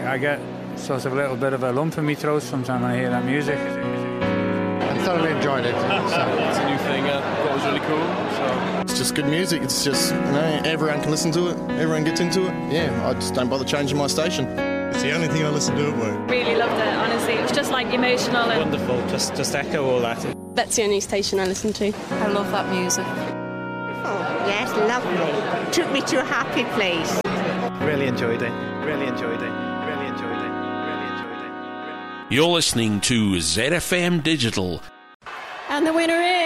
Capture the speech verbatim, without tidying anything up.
I, I get sort of a little bit of a lump in my throat sometimes when I hear that music. I thoroughly enjoyed it. So. It's a new thing. I thought it was really cool. So. It's just good music. It's just, you know, everyone can listen to it. Everyone gets into it. Yeah, I just don't bother changing my station. It's the only thing I listen to at work. Really loved it, honestly. It was just like emotional and wonderful. Just, just echo all that. That's the only station I listen to. I love that music. Oh, yes, lovely. Took me to a happy place. Really enjoyed it. Really enjoyed it. Really enjoyed it. Really enjoyed it. You're listening to Z F M Digital. And the winner is...